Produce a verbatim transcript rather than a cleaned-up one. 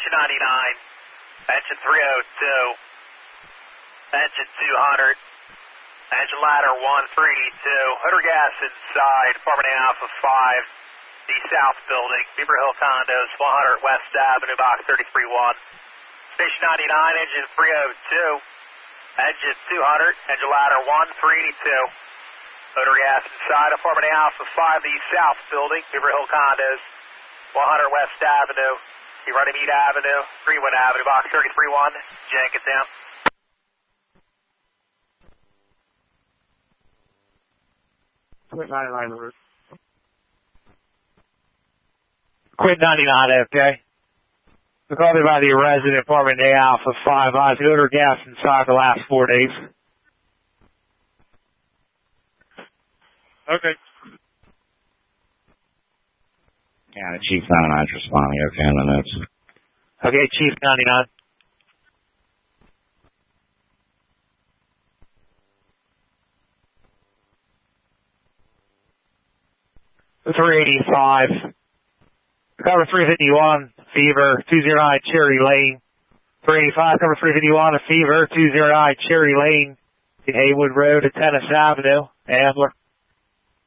Station ninety-nine, engine three oh two, engine two hundred, engine ladder one three eighty-two, hood gas inside, Department Alpha five, the South Building, Beaver Hill Condos, one hundred West Avenue, box thirty-three one. Station ninety-nine, engine three oh two, engine two hundred, engine ladder one three eighty-two, hood gas inside, Department Alpha five, the South Building, Beaver Hill Condos, one hundred West Avenue, Runnymede Avenue, Greenwood Avenue, box thirty-three one, Jenkins down. Quit ninety-nine, Route. Quit ninety-nine, okay. We're called by the resident apartment A Alpha five, eyes odor gas inside the last four days. Okay. Yeah, the Chief ninety-nine is responding, okay, on the notes. Okay, Chief ninety-nine. three eighty-five. Cover three fifty-one, Fever, two oh nine Cherry Lane. three eighty-five, cover three fifty-one, Fever, two oh nine Cherry Lane, Haywood Road at Tennis Avenue, Ambler.